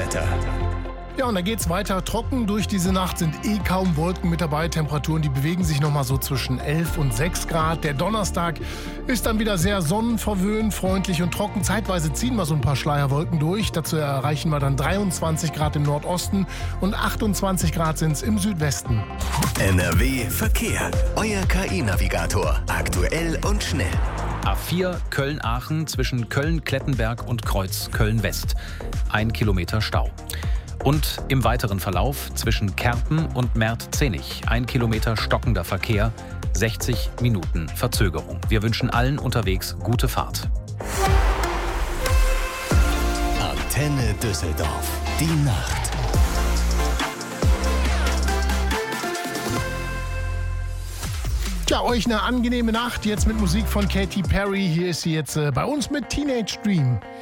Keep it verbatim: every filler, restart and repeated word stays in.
Wetter. Ja, und dann geht's weiter. Trocken durch diese Nacht sind eh kaum Wolken mit dabei. Temperaturen, die bewegen sich nochmal so zwischen elf und sechs Grad. Der Donnerstag ist dann wieder sehr sonnenverwöhnt, freundlich und trocken. Zeitweise ziehen wir so ein paar Schleierwolken durch. Dazu erreichen wir dann dreiundzwanzig Grad im Nordosten und achtundzwanzig Grad sind's im Südwesten. N R W Verkehr. Euer K I-Navigator. Aktuell und schnell. A vier Köln-Aachen zwischen Köln-Klettenberg und Kreuz Köln-West. Ein Kilometer Stau. Und im weiteren Verlauf zwischen Kerpen und Mertzenich ein Kilometer stockender Verkehr, sechzig Minuten Verzögerung. Wir wünschen allen unterwegs gute Fahrt. Antenne Düsseldorf. Die Nacht. Ja, euch eine angenehme Nacht. Jetzt mit Musik von Katy Perry. Hier ist sie jetzt äh, bei uns mit Teenage Dream.